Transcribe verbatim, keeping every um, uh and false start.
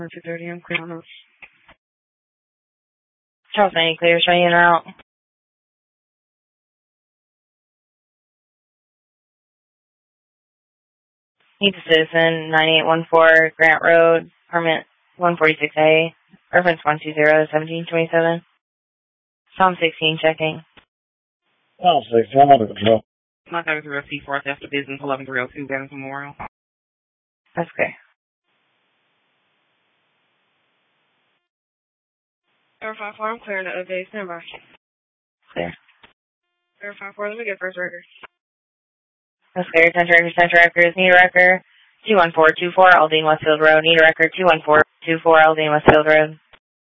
two thirty, I'm clear on those. Charles ninety, clear, showing in route. Need a citizen, nine eight one four Grant Road, permit one forty-six A, reference one two zero, seventeen twenty-seven. Psalm sixteen, checking. Psalm sixteen, I'm under control. My time is zero C four, after business, eleven three oh two, Dennis Memorial. That's clear. Air five four, I'm clearing the O J, stand by. Clear. Air five four, let me get first record. That's clear. Center record, center records. Need a record two one four two four, Aldine Westfield Road. Need a record two one four two four, Aldine Westfield Road.